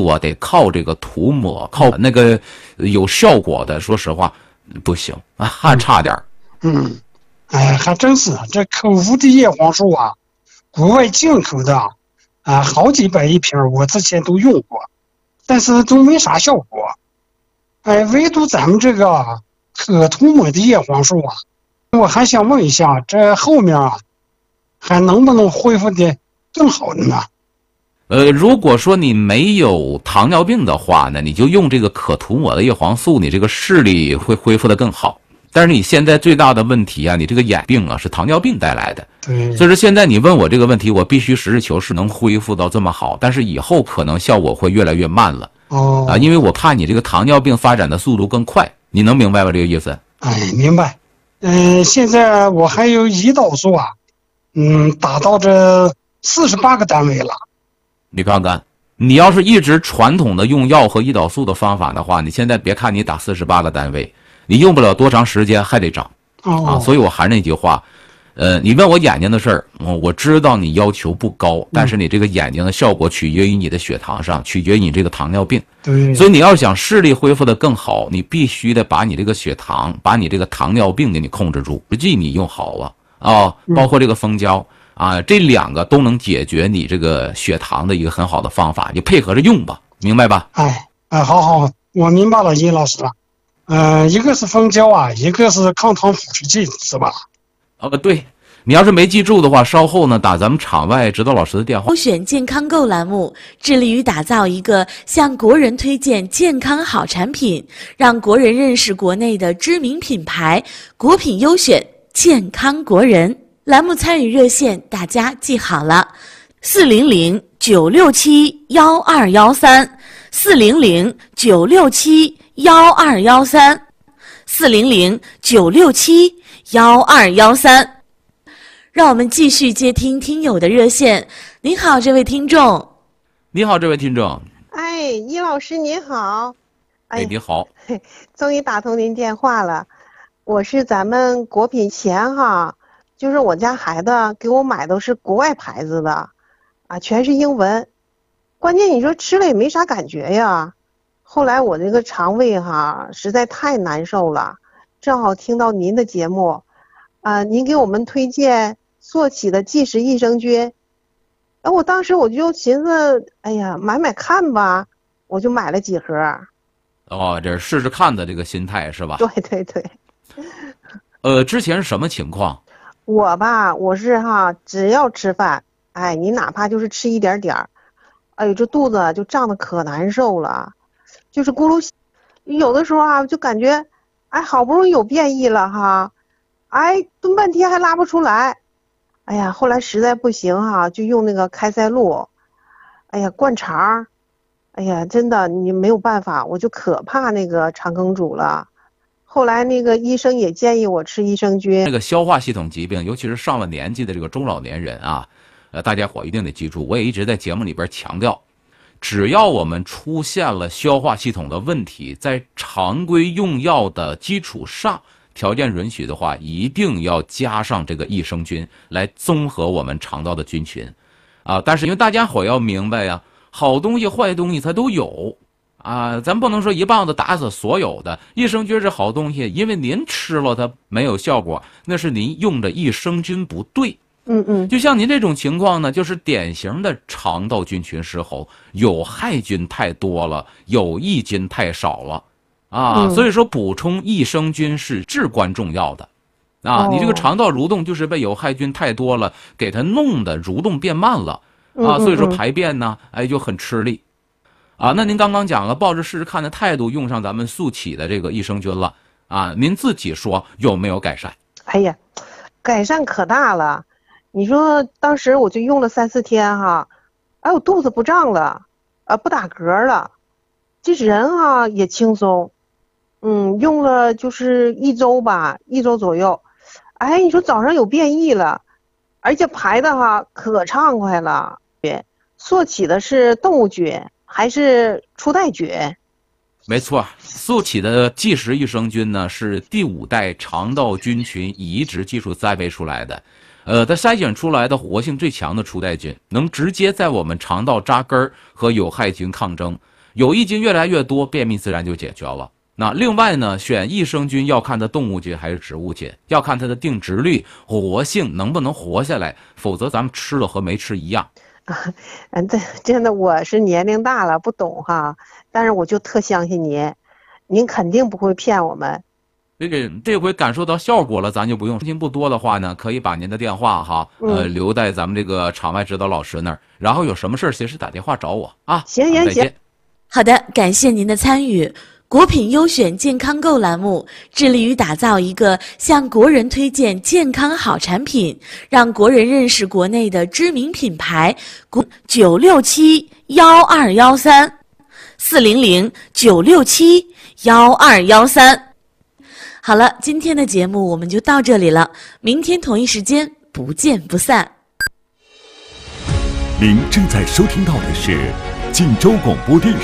素啊，得靠这个涂抹，靠那个有效果的。说实话，不行啊，还差点。 哎，还真是这口服的叶黄素啊，国外进口的啊，好几百一瓶，我之前都用过，但是都没啥效果。哎，唯独咱们这个可涂抹的叶黄素啊，我还想问一下，这后面啊，还能不能恢复的更好的呢？ 如果说你没有糖尿病的话呢，你就用这个可涂抹的叶黄素，你这个视力会恢复得更好。但是你现在最大的问题啊，你这个眼病啊是糖尿病带来的。 对， 所以说现在你问我这个问题，我必须实事求是，能恢复到这么好，但是以后可能效果会越来越慢了。因为我怕你这个糖尿病发展的速度更快，你能明白吧？这个意思？ 哎，明白。现在我还有胰岛素啊，达到这48个单位了。 你看看，你要是一直传统的用药和胰岛素的方法的话，你现在别看你打48个单位，你用不了多长时间还得长。所以我还是那句话，你问我眼睛的事儿，我知道你要求不高，但是你这个眼睛的效果取决于你的血糖上，取决于你这个糖尿病。 对， 所以你要想视力恢复的更好，你必须得把你这个血糖，把你这个糖尿病给你控制住。实际你用好包括这个蜂胶这2个都能解决你这个血糖的一个很好的方法，你配合着用吧，明白吧？ 好，我明白了，殷老师。一个是蜂胶啊，一个是抗糖辅助剂，是吧？ 对，你要是没记住的话，稍后呢打咱们场外指导老师的电话。 优选健康购栏目致力于打造一个向国人推荐健康好产品，让国人认识国内的知名品牌，国品优选，健康国人。栏目参与热线大家记好了，400-967-1213，400-967-1213，400-967-1213。让我们继续接听听友的热线。您好，这位听众。 你好，这位听众。 哎，殷老师您好。 你好。 终于打通您电话了。我是咱们国品前就是我家孩子给我买的是国外牌子的全是英文，关键你说吃了也没啥感觉呀。后来我这个肠胃实在太难受了，正好听到您的节目您给我们推荐朔起的即食益生菌，我当时我就寻思买看吧，我就买了几盒。 这是试试看的这个心态是吧？ 对。 之前是什么情况？ 我是只要吃饭，你哪怕就是吃一点点，这肚子就胀得可难受了，就是咕噜，有的时候就感觉好不容易有便意了炖半天还拉不出来，后来实在不行就用那个开塞露，灌肠，真的你没有办法，我就可怕那个肠梗阻了。后来那个医生也建议我吃益生菌。 那个消化系统疾病，尤其是上了年纪的这个中老年人大家伙一定得记住，我也一直在节目里边强调，只要我们出现了消化系统的问题，在常规用药的基础上，条件允许的话，一定要加上这个益生菌来综合我们肠道的菌群但是因为大家伙要明白好东西坏东西它都有咱不能说一棒子打死所有的。益生菌是好东西，因为您吃了它没有效果，那是您用的益生菌不对。就像您这种情况呢，就是典型的肠道菌群失衡，有害菌太多了，有益菌太少了所以说补充益生菌是至关重要的你这个肠道蠕动就是被有害菌太多了，给它弄得蠕动变慢了所以说排便呢就很吃力那您刚刚讲了，抱着试试看的态度用上咱们速起的这个益生菌了您自己说有没有改善？ 改善可大了。你说当时我就用了3-4天我肚子不胀了不打嗝了，这人也轻松。用了就是1周吧，1周左右。你说早上有便意了，而且排的可畅快了。朔起的是动物菌还是初代菌？ 没错，速起的即食益生菌呢是第5代肠道菌群移植技术栽培出来的。它筛选出来的活性最强的初代菌，能直接在我们肠道扎根和有害菌抗争。 有益菌越来越多，便秘自然就解决了。那另外呢，选益生菌要看它动物菌还是植物菌，要看它的定植率、活性能不能活下来，否则咱们吃了和没吃一样。 对，真的我是年龄大了不懂哈，但是我就特相信您，您肯定不会骗我们。 这回感受到效果了，咱就不用。时间不多的话呢，可以把您的电话哈，留在咱们这个场外指导老师那儿，然后有什么事随时打电话找我啊。 行， 好的，感谢您的参与。国品优选健康购栏目致力于打造一个向国人推荐健康好产品，让国人认识国内的知名品牌。967-1213，400-967-1213。好了，今天的节目我们就到这里了，明天同一时间不见不散。 您正在收听到的是晋州广播电视